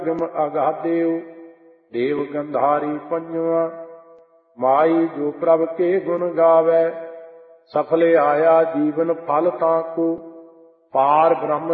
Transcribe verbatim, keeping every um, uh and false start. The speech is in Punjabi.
ਗਮ ਅਗਾਧਿਓ ਦੇਵ ਗੰਧਾਰੀ ਪੰਜਵਾ। ਮਾਈ ਜੋ ਪ੍ਰਭ ਕੇ ਗੁਣ ਗਾਵੈ, ਸਫਲੇ ਆਇਆ ਜੀਵਨ ਫਲ ਤਾਕੋ। ਪਾਰ ਬ੍ਰਹਮ